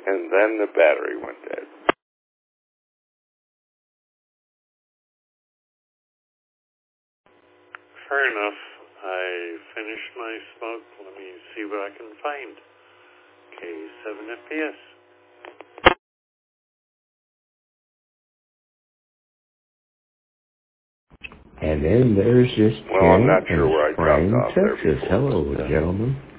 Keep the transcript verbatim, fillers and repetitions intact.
and then the battery went dead. Fair enough. I finished my smoke. Let me see what I can find. K seven F P S. And then there's just Well, I'm Kenny not sure in where I dropped Spring, off there Texas. before. Hello, gentlemen.